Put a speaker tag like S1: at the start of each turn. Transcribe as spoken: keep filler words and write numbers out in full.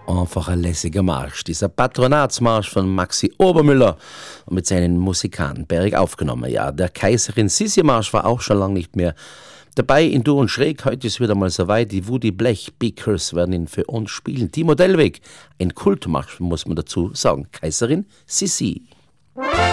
S1: Einfach ein lässiger Marsch. Dieser Patronatsmarsch von Maxi Obermüller und mit seinen Musikanten Berg aufgenommen. Ja, der Kaiserin Sissi-Marsch war auch schon lange nicht mehr dabei in Du und Schräg. Heute ist wieder mal soweit. Die Woody Blech Beakers werden ihn für uns spielen. Timo Dellweg, ein Kultmarsch, muss man dazu sagen. Kaiserin Sissi.